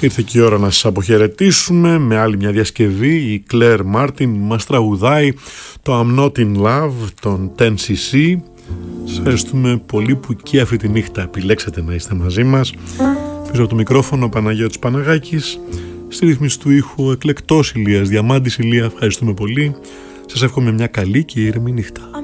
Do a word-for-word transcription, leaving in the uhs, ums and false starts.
Ήρθε και η ώρα να σας αποχαιρετήσουμε με άλλη μια διασκευή. Η Claire Martin μας τραγουδάει το I'm Not In Love των ten C C. Σας ευχαριστούμε πολύ που και αυτή τη νύχτα επιλέξατε να είστε μαζί μας. Πίσω από το μικρόφωνο ο Παναγιώτης Παναγάκης, στη ρύθμιση του ήχου εκλεκτός Ηλίας Διαμάντης. Ηλία, ευχαριστούμε πολύ. Σας εύχομαι μια καλή και ήρεμη νύχτα.